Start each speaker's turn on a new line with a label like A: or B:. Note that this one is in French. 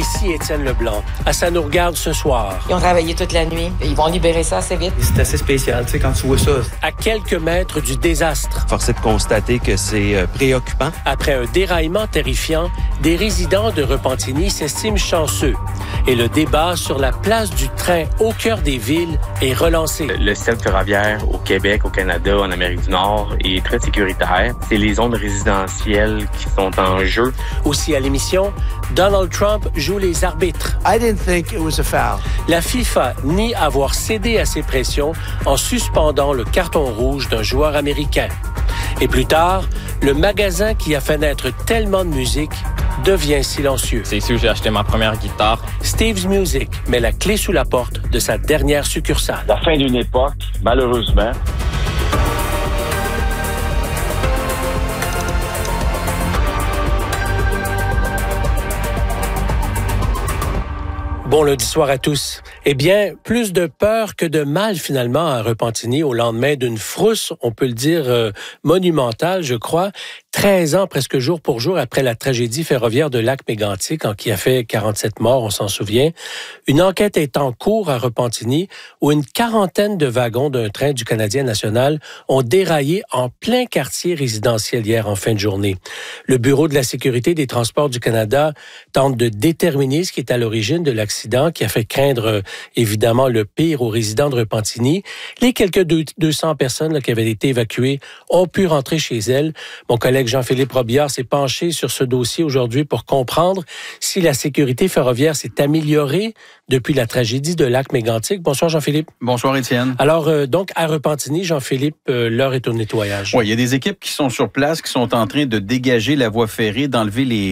A: Ici Étienne Leblanc. Ça nous regarde ce soir.
B: Ils ont travaillé toute la nuit. Ils vont libérer ça assez vite.
C: C'est assez spécial, tu sais, quand tu vois ça.
A: À quelques mètres du désastre.
D: Force est de constater que c'est préoccupant.
A: Après un déraillement terrifiant, des résidents de Repentigny s'estiment chanceux. Et le débat sur la place du train au cœur des villes est relancé.
E: Le système ferroviaire au Québec, au Canada, en Amérique du Nord est très sécuritaire. C'est les zones résidentielles qui sont en jeu.
A: Aussi à l'émission, Donald Trump joue les arbitres.
F: I didn't think it was a foul.
A: La FIFA nie avoir cédé à ses pressions en suspendant le carton rouge d'un joueur américain. Et plus tard, le magasin qui a fait naître tellement de musique devient silencieux.
G: C'est ici où j'ai acheté ma première guitare.
A: Steve's Music met la clé sous la porte de sa dernière succursale.
H: La fin d'une époque, malheureusement.
A: Bon lundi soir à tous. Eh bien, plus de peur que de mal finalement à Repentigny au lendemain d'une frousse, on peut le dire, monumentale, je crois. 13 ans, presque jour pour jour, après la tragédie ferroviaire de Lac-Mégantic, qui a fait 47 morts, on s'en souvient. Une enquête est en cours à Repentigny, où une quarantaine de wagons d'un train du Canadien national ont déraillé en plein quartier résidentiel hier en fin de journée. Le Bureau de la sécurité des transports du Canada tente de déterminer ce qui est à l'origine de l'accident qui a fait craindre évidemment le pire aux résidents de Repentigny. Les quelques 200 personnes qui avaient été évacuées ont pu rentrer chez elles. Mon collègue Jean-Philippe Robillard s'est penché sur ce dossier aujourd'hui pour comprendre si la sécurité ferroviaire s'est améliorée depuis la tragédie de Lac-Mégantic. Bonsoir Jean-Philippe.
I: Bonsoir Étienne.
A: Alors donc à Repentigny, Jean-Philippe, l'heure est au nettoyage.
I: Oui, il y a des équipes qui sont sur place, qui sont en train de dégager la voie ferrée, d'enlever les